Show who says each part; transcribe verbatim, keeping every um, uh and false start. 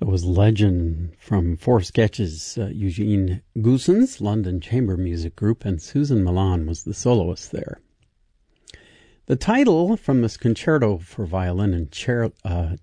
Speaker 1: was Legend from Four Sketches, uh, Eugene Goossens, London Chamber Music Group, and Susan Milan was the soloist there. The title from this concerto for violin and chair, uh,